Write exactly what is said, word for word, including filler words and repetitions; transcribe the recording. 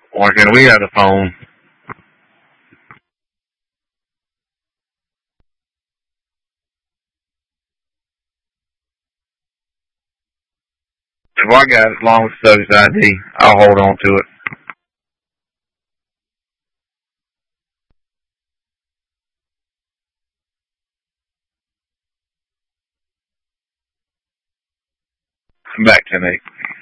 Why can't we have the phone? If I got it, as long as it's Subject I D, I'll hold on to it. Back to me.